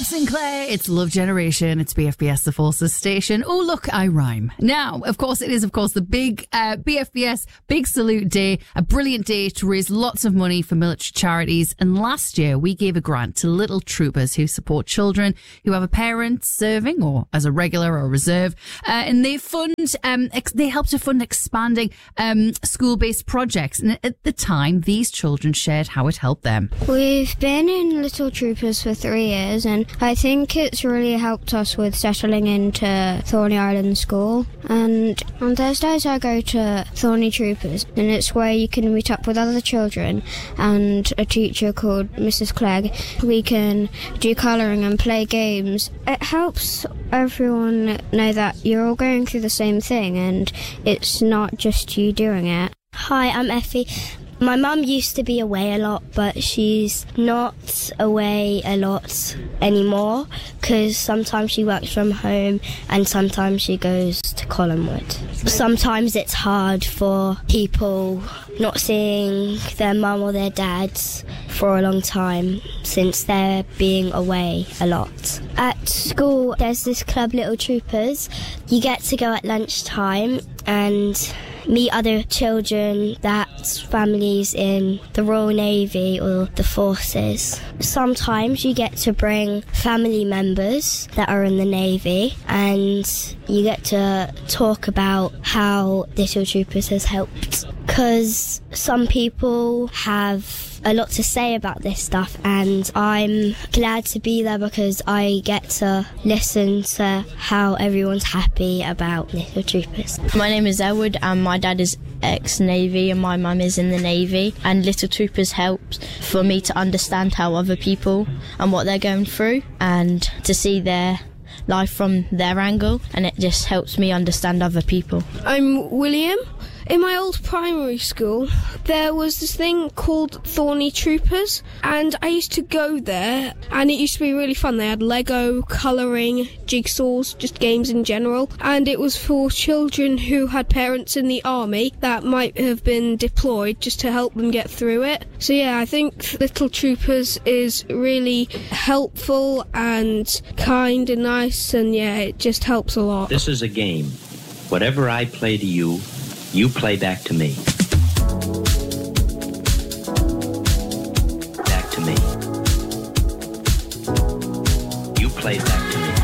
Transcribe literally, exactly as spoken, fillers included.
Sinclair, it's Love Generation, it's B F B S, the Forces station. Oh, look, I rhyme. Now, of course, it is, of course, the big uh, B F B S Big Salute Day, a brilliant day to raise lots of money for military charities. And last year, we gave a grant to Little Troopers who support children who have a parent serving or as a regular or reserve. Uh, and they fund, um, ex- they help to fund expanding um, school-based projects. And at the time, these children shared how it helped them. We've been in Little Troopers for three years, and I think it's really helped us with settling into Thorney Island School. And on Thursdays I go to Thorney Troopers, and it's where you can meet up with other children and a teacher called Missus Clegg. We can do colouring and play games. It helps everyone know that you're all going through the same thing and it's not just you doing it. Hi, I'm Effie. My mum used to be away a lot, but she's not away a lot anymore because sometimes she works from home and sometimes she goes to Collinwood. Sometimes it's hard for people not seeing their mum or their dads for a long time since they're being away a lot. At school, there's this club, Little Troopers. You get to go at lunchtime and meet other children that's families in the Royal Navy or the Forces. Sometimes you get to bring family members that are in the Navy and you get to talk about how Little Troopers has helped, because some people have a lot to say about this stuff and I'm glad to be there because I get to listen to how everyone's happy about Little Troopers. My name is Elwood and my dad is ex-Navy and my mum is in the Navy, and Little Troopers helps for me to understand how other people and what they're going through and to see their life from their angle, and it just helps me understand other people. I'm William. In my old primary school, there was this thing called Thorney Troopers, and I used to go there, and it used to be really fun. They had Lego, colouring, jigsaws, just games in general, and it was for children who had parents in the army that might have been deployed just to help them get through it. So yeah, I think Little Troopers is really helpful and kind and nice, and yeah, it just helps a lot. This is a game. Whatever I play to you, you play back to me. Back to me. You play back